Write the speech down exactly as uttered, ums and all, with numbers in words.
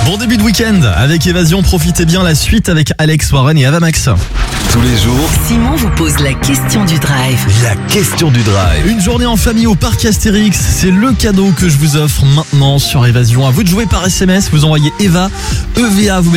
Bon début de week-end avec Évasion, profitez bien, la suite avec Alex Warren et Ava Max. Tous les jours, Simon vous pose la question du drive. la question du drive. Une journée en famille au parc Astérix, c'est le cadeau que je vous offre maintenant sur Évasion. À vous de jouer par S M S, vous envoyez Eva, E V A, vous mettez